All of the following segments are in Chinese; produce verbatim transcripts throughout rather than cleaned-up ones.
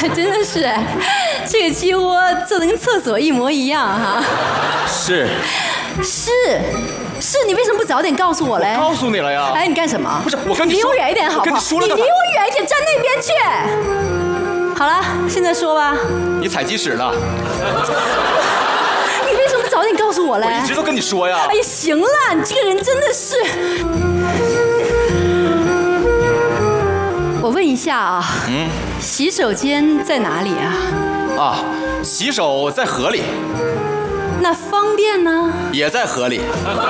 真的是，这个鸡窝做的跟厕所一模一样哈。 是， 是，是你为什么不早点告诉我嘞？ 告诉你了呀。 哎，你干什么？ 不是，我跟你说， 离我远一点好不好？ 我跟你说了， 你离我远一点，站那边去。好了，现在说吧。 你踩鸡屎呢？ 你为什么不早点告诉我嘞？ 我一直都跟你说呀。 哎呀，行了，你这个人真的是。我问一下啊，嗯，洗手间在哪里啊？ 啊，洗手在河里。 那方便呢？ 也在河里。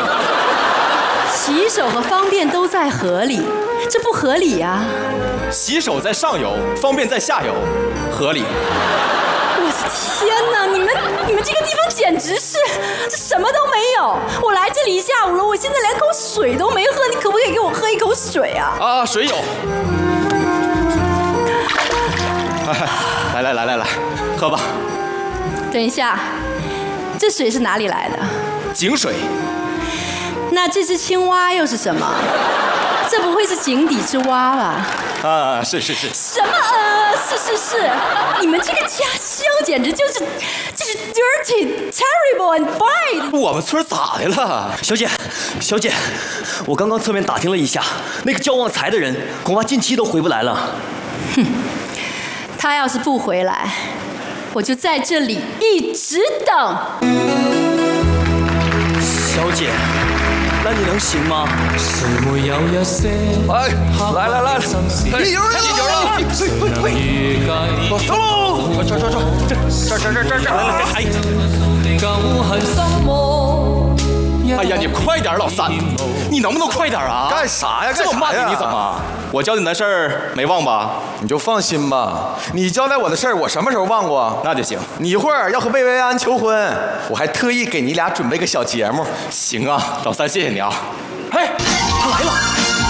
洗手和方便都在河里，这不合理呀、啊。 洗手在上游，方便在下游，河里。 我的天哪，你们你们这个地方简直是这什么都没有。我来这里一下午了，我现在连口水都没喝，你可不可以给我喝一口水啊？ 啊，水有。来来来来来，喝吧。 等一下，这水是哪里来的？ 井水。 那这只青蛙又是什么？这不会是井底之蛙吧？ 啊，是是是。 什么呃，是是是，你们这个家乡简直就是就是 dirty, terrible and bad。 我们村咋的了？ 小姐，小姐，我刚刚侧面打听了一下，那个叫旺财的人恐怕近期都回不来了。 哼，他要是不回来，我就在这里一直等。 小姐，那你能行吗？ 哎，来来来，一油一油了，走喽！快抓抓抓，这这这这这这，来来哎！哎呀，你快点，老三，你能不能快点啊？ 干啥呀？ 这么慢你怎么？我交代你的事儿没忘吧？ 你就放心吧，你交代我的事儿，我什么时候忘过？ 那就行。 你一会儿要和薇薇安求婚，我还特意给你俩准备个小节目。 行啊，老三，谢谢你啊。哎，他来了。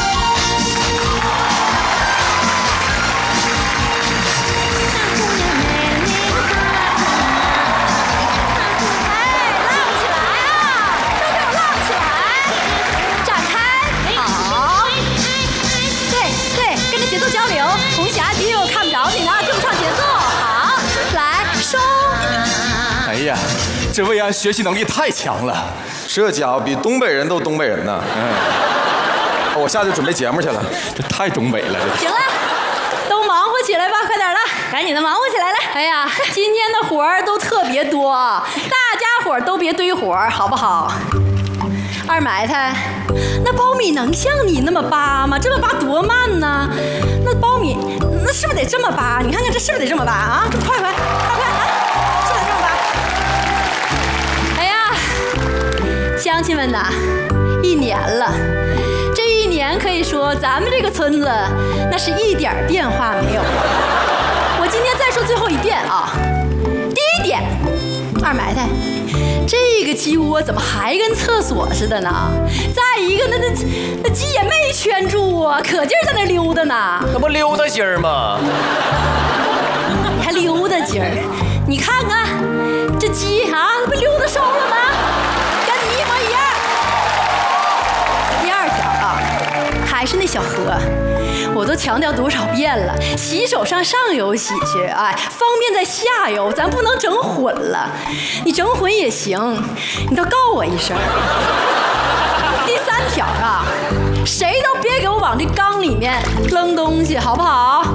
哎呀，这薇安学习能力太强了， 这家伙比东北人都东北人呢。嗯，我下去准备节目去了， 这太东北了。 行了，都忙活起来吧，快点的，赶紧的忙活起来了。哎呀，今天的活儿都特别多，大家伙儿都别堆活儿，好不好？二埋汰，那苞米能像你那么扒吗？这么扒多慢呢？那苞米那是不是得这么扒？你看看这是不是得这么扒啊？这快快快快啊！是不是得这么扒？哎呀，乡亲们呐，一年了，这一年可以说咱们这个村子那是一点变化没有。我今天再说最后一遍啊，第一点，二埋汰。这个鸡窝怎么还跟厕所似的呢？再一个，那那那鸡也没圈住啊，可劲儿在那溜达呢。 那不溜达劲儿吗？ 你还溜达劲儿？你看看这鸡啊，不溜达瘦了吗？跟你一模一样。第二条啊，还是那小河。我都强调多少遍了，洗手上上游洗去，哎，方便在下游，咱不能整混了。你整混也行，你倒告我一声。第三条啊，谁都别给我往这缸里面扔东西，好不好？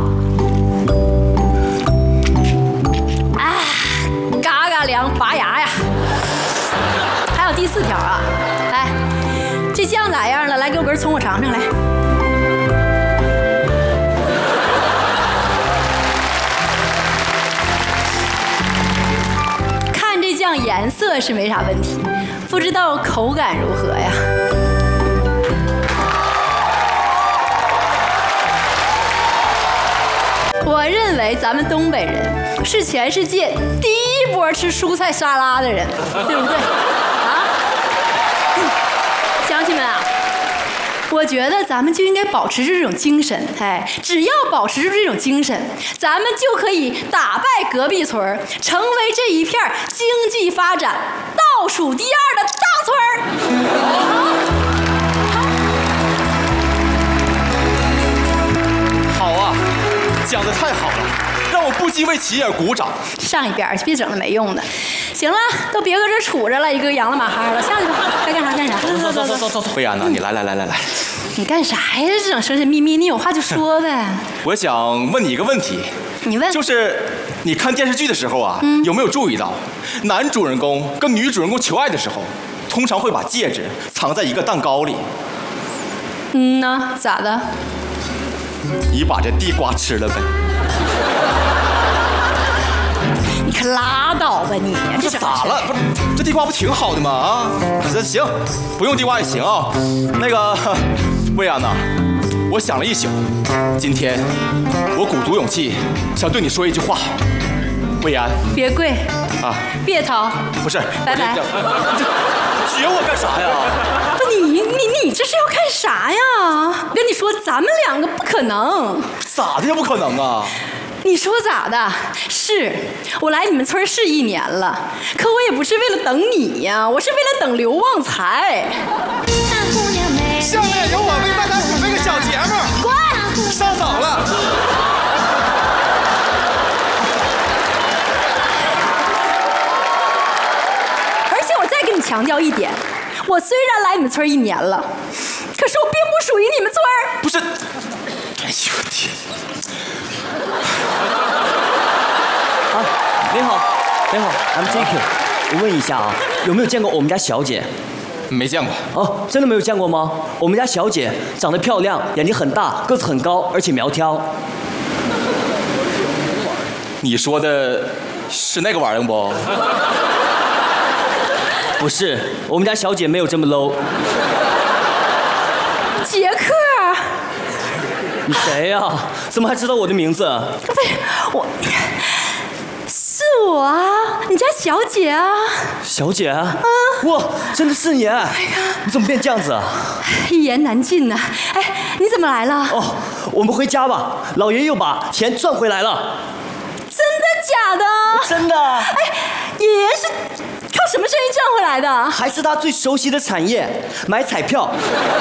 啊，嘎嘎凉，拔牙呀！还有第四条啊，哎，这酱咋样了？来，给我根葱，我尝尝来。酱颜色是没啥问题，不知道口感如何呀？我认为咱们东北人是全世界第一波吃蔬菜沙拉的人，对不对？啊，乡亲们啊！我觉得咱们就应该保持这种精神，哎，只要保持住这种精神，咱们就可以打败隔壁村，成为这一片经济发展倒数第二的大村。 好啊， 讲的太好了，让我不禁为其而鼓掌。 上一边去，别整那没用的。行了，都别搁这杵着了，一个洋了马哈了，下去吧，该干啥干啥。 走走走走走走。薇安呐，你来来来来来。 你干啥呀？这整神神秘秘，你有话就说呗。 我想问你一个问题。 你问。 就是你看电视剧的时候啊，嗯、有没有注意到，男主人公跟女主人公求爱的时候，通常会把戒指藏在一个蛋糕里。 嗯呐，咋的？ 你把这地瓜吃了呗。 你可拉倒吧你！ 这咋了？不是这地瓜不挺好的吗？啊，这行，不用地瓜也行啊。那个薇安呐，我想了一宿，今天我鼓足勇气想对你说一句话，薇安。 别跪啊！ 别逃！ 不是， 拜拜。 学我干啥呀？ 不，你你你这是要干啥呀？我跟你说，咱们两个不可能。 咋的也不可能啊？ 你说咋的？是我来你们村是一年了，可我也不是为了等你呀，我是为了等刘旺财。 下面由我为大家准备个小节目， 滚！ 上早了。 而且我再跟你强调一点，我虽然来你们村一年了，可是我并不属于你们村。 不是，哎呦我天！ 啊，你好，你好 ，I'm J K。我问一下啊，有没有见过我们家小姐？ 没见过。 哦，真的没有见过吗？我们家小姐长得漂亮，眼睛很大，个子很高，而且苗条。 你说的是那个玩意儿不？ 不是，我们家小姐没有这么 low。 杰克。 你谁呀、啊？怎么还知道我的名字？ 不是我，是我啊，你家小姐啊。 小姐啊？哇，真的是你！哎呀，你怎么变这样子啊？ 一言难尽呐、啊。哎，你怎么来了？ 哦，我们回家吧。老爷又把钱赚回来了。 真的假的？ 真的。 哎，爷爷是靠什么生意赚回来的？ 还是他最熟悉的产业，买彩票。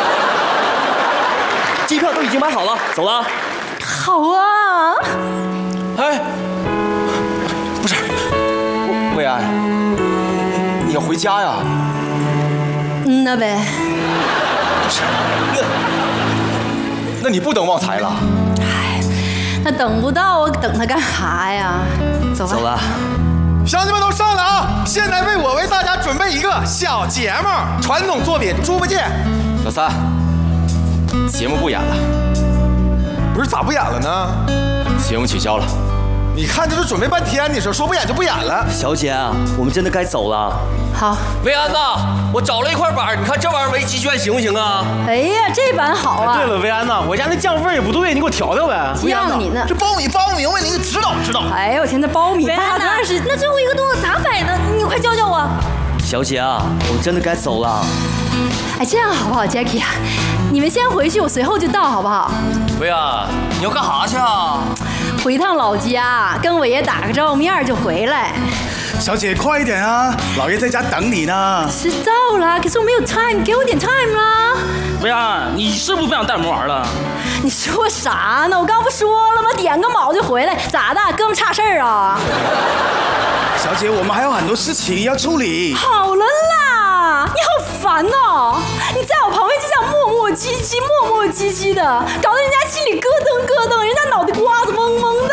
机票都已经买好了，走了。 好啊。 哎，不是，薇安，你要回家呀？ 嗯，那呗。 不是，那那你不等旺财了？ 哎，那等不到，我等他干啥呀？走吧。 走了。 乡亲们都上来啊！现在为我为大家准备一个小节目，传统作品《猪八戒》。 小三。节目不演了。 不是咋不演了呢？ 节目取消了。 你看这都准备半天，你说说不演就不演了。 小姐啊，我们真的该走了。 好。 薇安呐，我找了一块板，你看这玩意儿围鸡圈行不行啊？ 哎呀，这板好啊。 对了，薇安呐，我家那酱味也不对，你给我调调呗。 酱你呢？ 这苞米包不明白，你给指导指导。 哎呦我天，那苞米扒多是？那最后一个动作咋摆呢？你快教教我。 小姐啊，我们真的该走了。 哎，这样好不好 ，Jackie 啊？你们先回去，我随后就到，好不好？ 薇安，你要干啥去啊？ 回趟老家，跟我爷打个照面就回来。 小姐，快一点啊，老爷在家等你呢。 知道了，可是我没有 time， 给我点 time 啦。 薇安，你是不是不想带我们玩了？ 你说啥呢？我刚不说了吗？点个卯就回来，咋的？哥们差事儿啊？ 小姐，我们还有很多事情要处理。 好了啦，你好烦哦！你在我旁边就这样磨磨唧唧、磨磨唧唧的，搞得人家心里咯噔咯噔，人家脑袋瓜子嗡嗡的。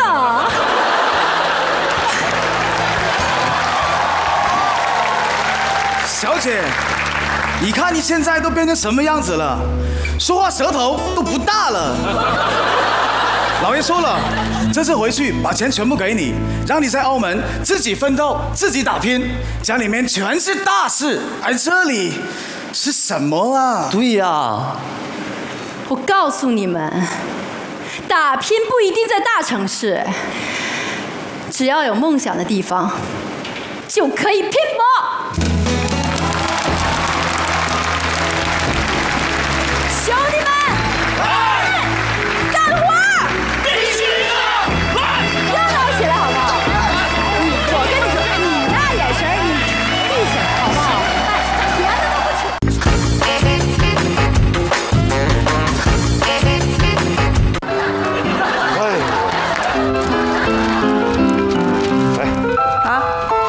小姐，你看你现在都变成什么样子了，说话舌头都不大了。老爷说了，这次回去把钱全部给你，让你在澳门自己奋斗、自己打拼，家里面全是大事，而这里是什么啊？ 对呀、啊， 我告诉你们，打拼不一定在大城市，只要有梦想的地方，就可以拼搏。兄弟们！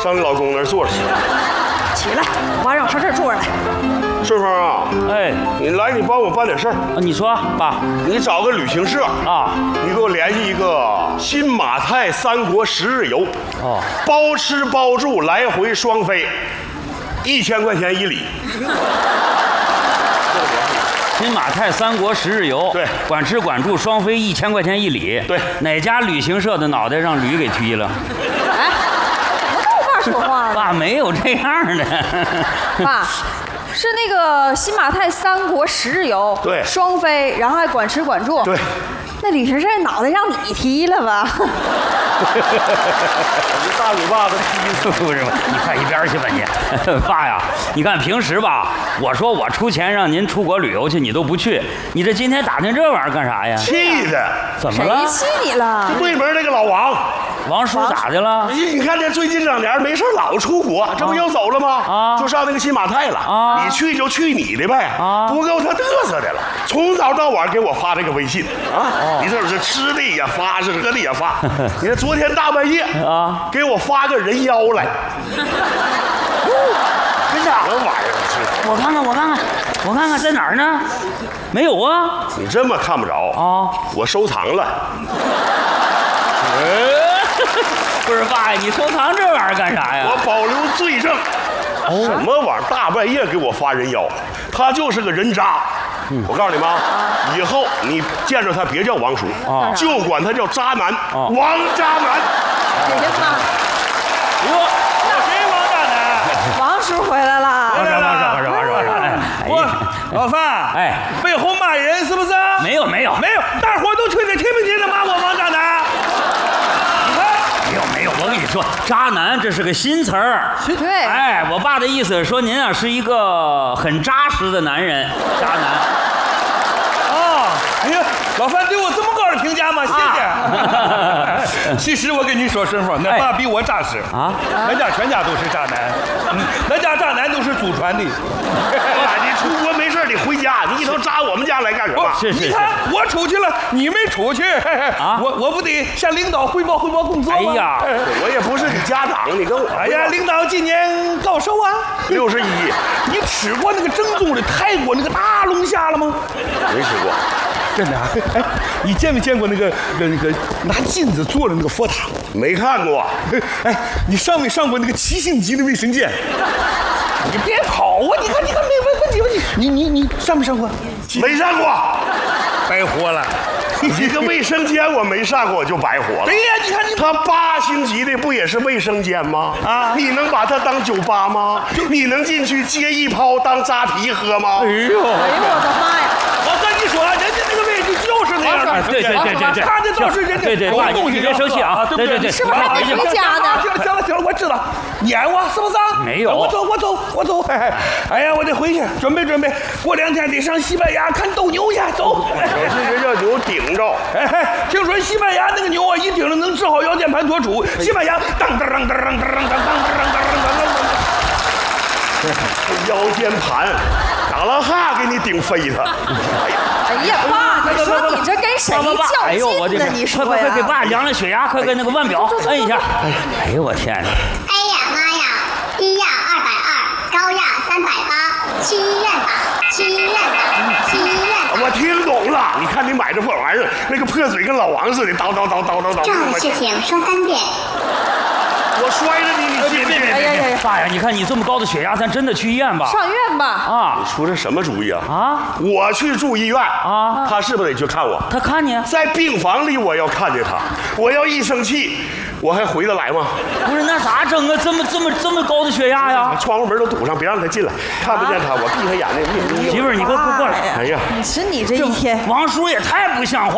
上老公那儿坐着去。 起来，我爸让我上这儿坐着来。 顺风啊， 哎， 你来，你帮我办点事儿。 你说爸你找个旅行社啊， 你给我联系一个新马泰三国十日游， 哦， 包吃包住，来回双飞，一千块钱一里。 新马泰三国十日游， 对， 管吃管住双飞一千块钱一里， 对， 哪家旅行社的脑袋让驴给踢了？ 哎，怎么跟我爸说话呢？ 爸没有这样的， 爸。是那个新马泰三国十日游， 对， 双飞，然后还管吃管住， 对。 那旅行社脑袋让你踢了吧？ 你大嘴巴子踢不是吗？你快一边去吧你！爸呀，你看平时吧，我说我出钱让您出国旅游去，你都不去，你这今天打听这玩意儿干啥呀？ 气的！ 怎么了？ 谁气你了？ 对门那个老王。 王叔咋的了？ 你你看这最近这两年没事老出国，这不又走了吗？ 啊， 就上那个新马泰了。 啊， 你去就去你的呗。 啊， 不够他嘚瑟的了，从早到晚给我发这个微信啊。哦，你这是吃的也发，是喝的也发。你看昨天大半夜啊，给我发个人妖来。 真的？ 什么玩意儿？ 我看看，我看看，我看看在哪儿呢？没有啊。 你这么看不着啊？我收藏了。 不是爸呀，你收藏这玩意儿干啥呀？ 我保留罪证。哦，什么玩意儿？大半夜给我发人妖，他就是个人渣。嗯，我告诉你妈，以后你见着他别叫王叔啊，就管他叫渣男，王渣男。 姐姐妈， 我谁王渣男？ 王叔回来了。 回来了， 王叔，王叔，王叔，哎， 我老范，哎，背后骂人是不是？ 没有，没有， 没有，大伙都听着，听没听着骂我王渣男？ 没有没有，我跟你说，渣男这是个新词儿。 对。 哎，我爸的意思是说您啊是一个很扎实的男人，渣男。 哦，哎呀，老范对我这么高的评价吗？谢谢。啊、其实我跟你说，顺风，那爸比我扎实啊，俺家全家都是渣男，嗯，俺家渣男都是祖传的。 你出国没事，你回家，你一头扎我们家来干什么？ 是是是。 你看我出去了，你没出去啊？我我不得向领导汇报汇报工作吗？ 哎呀， 我也不是你家长，你跟我。 哎呀，领导今年高寿啊？ 六十一。 你吃过那个正宗的泰国那个大龙虾了吗？ 没吃过。 真的啊？哎，你见没见过那个那个拿金子做的那个佛塔？ 没看过。 哎，你上没上过那个七星级的卫生间？你别跑啊！你看，你看，没问问题问题。你你你上没上过？ 没上过， 白活了。 一个卫生间我没上过就白活了。 对呀，你看你他八星级的不也是卫生间吗？啊，你能把它当酒吧吗？你能进去接一泡当扎啤喝吗？ 哎呦，哎呦我的妈呀！ 我跟你说，人家那个位置就是那样的。 对对对对对， 看的都是人家。 对对，爸，你别生气啊，对对对， 是不是还没回家呢？ 行了行了行了，我知道，撵我是不是？ 没有， 我走我走我走。哎呀，我得回去准备准备，过两天得上西班牙看斗牛去，走。 这人叫牛顶着。 哎，听说西班牙那个牛啊，一顶着能治好腰间盘突出。西班牙当当当当当当当当当当。 腰间盘，打了哈给你顶飞他。 哎呀，爸，你说你这跟谁较劲呢？你说呀？ 快快快，给爸量量血压，快给那个腕表摁一下。哎呦我天哪！ 哎呀妈呀，低压二百二，高压三百八，七院打，七院打，七院打。 我听懂了，你看你买这破玩意儿，那个破嘴跟老王似的，叨叨叨叨叨叨。 重要的事情说三遍。 我摔着你，你信不信？ 哎呀呀呀！爸呀，你看你这么高的血压，咱真的去医院吧？ 上院吧。 啊！ 你出这什么主意啊？ 啊！ 我去住医院啊，他是不是得去看我？ 他看你在病房里，我要看见他，我要一生气，我还回得来吗？ 不是，那咋整啊？这么这么这么高的血压呀！ 窗户门都堵上，别让他进来，看不见他，我闭上眼睛。 媳妇儿，你给我过来！ 哎呀， 你是你这一天， 王叔也太不像话。